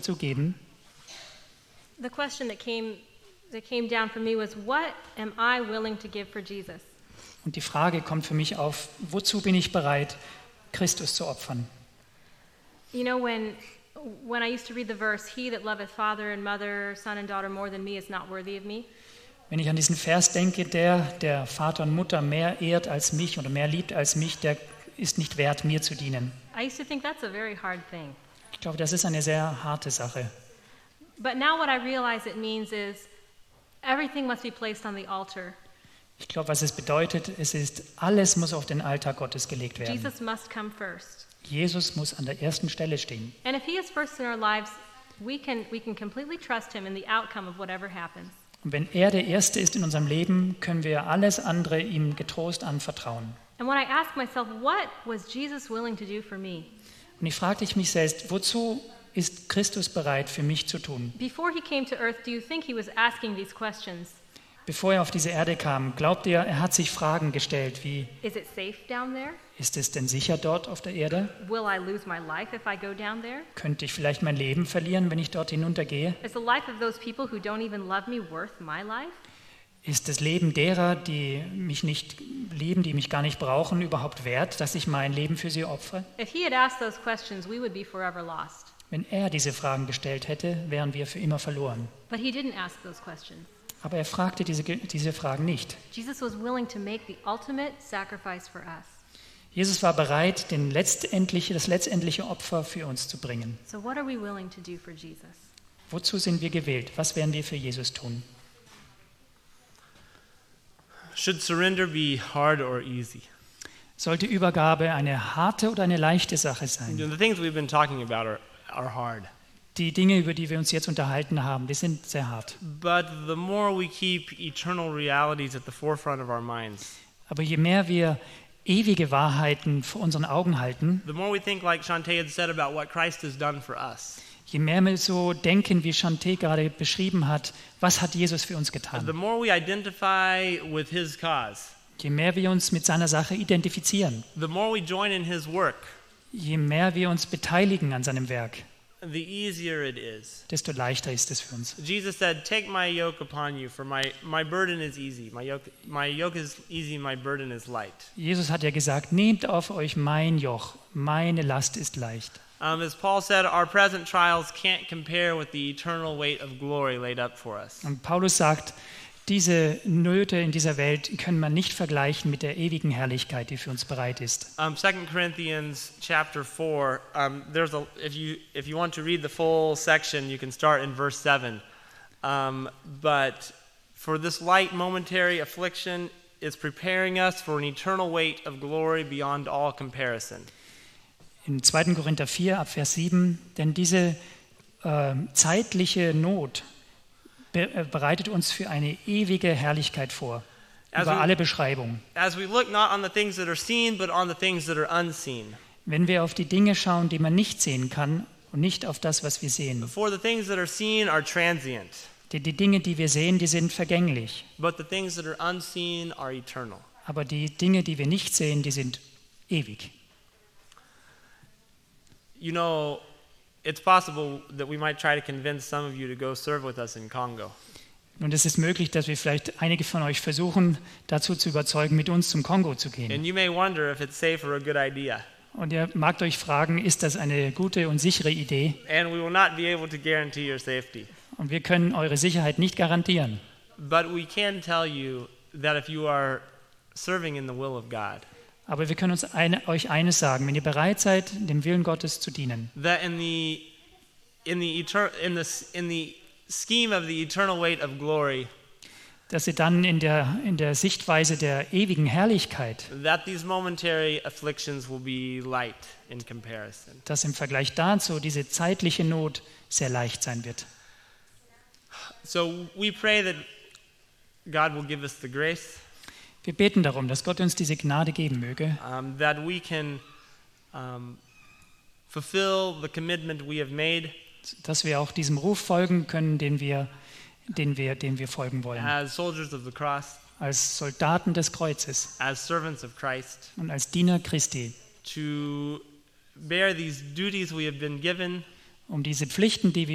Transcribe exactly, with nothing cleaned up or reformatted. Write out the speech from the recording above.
dazu geben? The question that came that came down for me was, what am I willing to give for Jesus? Und die Frage kommt für mich auf, wozu bin ich bereit, Christus zu opfern? You know, when when I used to read the verse, he that loveth father and mother, son and daughter more than me is not worthy of me. Wenn ich an diesen Vers denke, der, der Vater und Mutter mehr ehrt als mich oder mehr liebt als mich, der ist nicht wert, mir zu dienen. I used to think that's a very hard thing. Ich glaube, das ist eine sehr harte Sache. But now what I realize it means is everything must be placed on the altar. Ich glaube, was es bedeutet, es ist, alles muss auf den Altar Gottes gelegt werden. Jesus must come first. Jesus muss an der ersten Stelle stehen. And if he is first in our lives, we can we can completely trust him in the outcome of whatever happens. Und wenn er der Erste ist in unserem Leben, können wir alles andere ihm getrost anvertrauen. And when I ask myself, what was Jesus willing to do for me? Und ich fragte ich mich selbst, wozu ist Christus bereit, für mich zu tun? Before he came to earth, do you think he was asking these questions? Bevor er auf diese Erde kam, glaubt ihr, er hat sich Fragen gestellt wie, Is it safe down there? ist es denn sicher dort auf der Erde? Will I lose my life if I go down there? Könnte ich vielleicht mein Leben verlieren, wenn ich dort hinuntergehe? Is the life of those people who don't even love me worth my life? Ist das Leben derer, die mich nicht lieben, die mich gar nicht brauchen, überhaupt wert, dass ich mein Leben für sie opfere? If he had asked those questions, we would be forever lost. Wenn er diese Fragen gestellt hätte, wären wir für immer verloren. But he didn't ask those questions. Aber er fragte diese, diese Fragen nicht. Jesus was willing to make the ultimate sacrifice for us. Jesus war bereit, den letztendliche, das letztendliche Opfer für uns zu bringen. So what are we willing to do for Jesus? Wozu sind wir gewählt? Was werden wir für Jesus tun? Should surrender be hard or easy? Sollte Übergabe eine harte oder eine leichte Sache sein? The things we've been talking about are, are hard. Die Dinge, über die wir uns jetzt unterhalten haben, die sind sehr hart. But the more we keep eternal realities at the forefront of our minds, Aber je mehr wir ewige Wahrheiten vor unseren Augen halten, the more we think like Shantae had said about what Christ has done for us, je mehr wir so denken, wie Shantae gerade beschrieben hat, was hat Jesus für uns the getan? more we identify with his cause, Je mehr wir uns mit seiner Sache identifizieren, the more we join in his work, je mehr wir uns beteiligen an seinem Werk, the easier it is. desto leichter ist es für uns. Jesus said, "Take my yoke upon you, for my, my burden is easy. My yoke, my yoke is easy, my burden is light." Jesus hat ja gesagt, nehmt auf euch mein Joch, meine Last ist leicht. Um, as Paul said, our present trials can't compare with the eternal weight of glory laid up for us. Und Paulus sagt, diese Nöte in dieser Welt können man nicht vergleichen mit der ewigen Herrlichkeit, die für uns bereit ist. Um, Second Corinthians chapter four. Um, there's a if you if you want to read the full section, you can start in verse seven. Um, but for this light momentary affliction is preparing us for an eternal weight of glory beyond all comparison. In zweiten Korinther vier, ab Vers sieben, denn diese äh, zeitliche Not be- äh, bereitet uns für eine ewige Herrlichkeit vor, Also- über alle Beschreibungen. As we look not on the things that are seen, but on the things that are unseen. Wenn wir auf die Dinge schauen, die man nicht sehen kann und nicht auf das, was wir sehen. For the things that are seen are transient, Die, die Dinge, die wir sehen, die sind vergänglich. but the things that are unseen are eternal. Aber die Dinge, die wir nicht sehen, die sind ewig. You know, it's possible that we might try to convince some of you to go serve with us in Congo. Und es ist möglich, dass wir vielleicht einige von euch versuchen, dazu zu überzeugen, mit uns zum Kongo zu gehen. And you may wonder if it's safe or a good idea. Und ihr magt euch fragen, ist das eine gute und sichere Idee? And we will not be able to guarantee your safety. Und wir können eure Sicherheit nicht garantieren. But we can tell you that if you are serving in the will of God, Aber wir können uns eine, euch eines sagen, wenn ihr bereit seid, dem Willen Gottes zu dienen, that in the in the etern- in the in the scheme of the eternal weight of glory, dass ihr dann in der, in der Sichtweise der ewigen Herrlichkeit, that these momentary afflictions will be light in comparison. dass im Vergleich dazu diese zeitliche Not sehr leicht sein wird. So we pray that God will give us the grace, Wir beten darum, dass Gott uns diese Gnade geben möge, um, that we can um, fulfill the commitment we have made dass wir auch diesem Ruf folgen können, den wir, den wir, den wir folgen wollen. as soldiers of the cross, Als Soldaten des Kreuzes as servants of Christ, und als Diener Christi, to bear these duties we have been given um diese Pflichten, die wir